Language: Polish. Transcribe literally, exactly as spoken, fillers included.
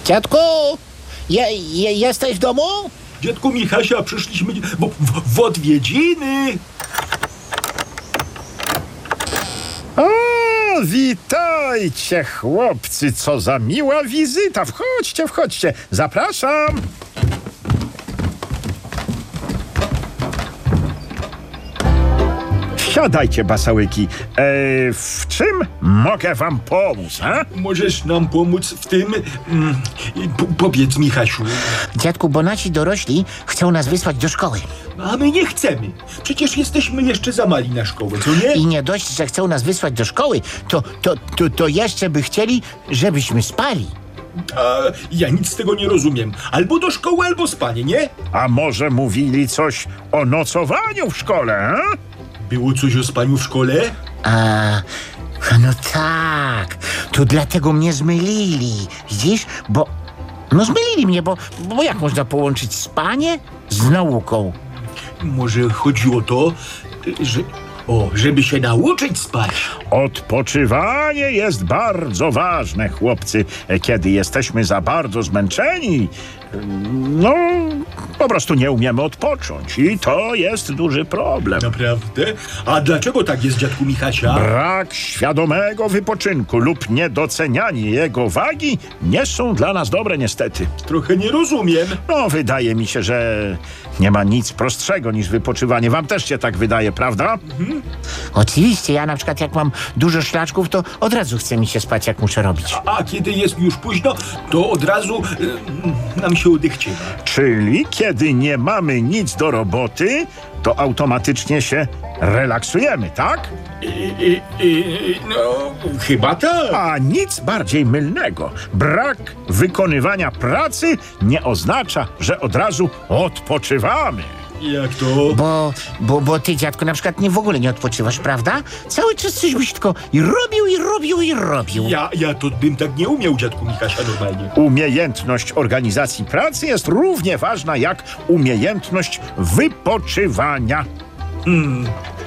Dziadku, je, je, jesteś w domu? Dziadku Michasia, przyszliśmy w, w, w odwiedziny. O, witajcie, chłopcy, co za miła wizyta. Wchodźcie, wchodźcie, zapraszam. Siadajcie, basałyki. E, w czym mogę wam pomóc, a? Możesz nam pomóc w tym? Mm, po, powiedz, Michasiu. Dziadku, bo nasi dorośli chcą nas wysłać do szkoły. A my nie chcemy. Przecież jesteśmy jeszcze za mali na szkołę, co nie? I nie dość, że chcą nas wysłać do szkoły, to, to, to, to jeszcze by chcieli, żebyśmy spali. A, ja nic z tego nie rozumiem. Albo do szkoły, albo spanie, nie? A może mówili coś o nocowaniu w szkole, a? Było coś o spaniu w szkole? A, no tak, to dlatego mnie zmylili. Widzisz? Bo, no zmylili mnie, bo, bo jak można połączyć spanie z nauką? Może chodzi o to, że... O, żeby się nauczyć spać. Odpoczywanie jest bardzo ważne, chłopcy. Kiedy jesteśmy za bardzo zmęczeni, no, po prostu nie umiemy odpocząć. I to jest duży problem. Naprawdę? A dlaczego tak jest, dziadku Michasia? Brak świadomego wypoczynku lub niedocenianie jego wagi nie są dla nas dobre, niestety. Trochę nie rozumiem. No, wydaje mi się, że nie ma nic prostszego niż wypoczywanie. Wam też się tak wydaje, prawda? Oczywiście, ja na przykład jak mam dużo szlaczków, to od razu chce mi się spać, jak muszę robić. A kiedy jest już późno, to od razu y, nam się odechciewa. Czyli kiedy nie mamy nic do roboty, to automatycznie się relaksujemy, tak? Y, y, y, no, chyba tak. A nic bardziej mylnego. Brak wykonywania pracy nie oznacza, że od razu odpoczywamy. Jak to? Bo, bo, bo ty, dziadku, na przykład nie w ogóle nie odpoczywasz, prawda? Cały czas coś byś tylko i robił, i robił, i robił. Ja, ja to bym tak nie umiał, dziadku Michasia, normalnie. Umiejętność organizacji pracy jest równie ważna jak umiejętność wypoczywania. Hmm,